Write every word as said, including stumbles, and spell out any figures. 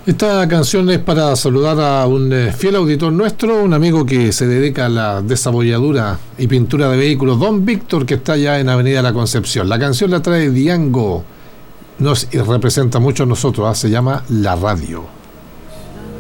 Esta canción es para saludar a un eh, fiel auditor nuestro, un amigo que se dedica a la desabolladura y pintura de vehículos, don Víctor, que está allá en Avenida La Concepción. La canción la trae Diango, nos representa mucho a nosotros, ¿eh? Se llama La Radio.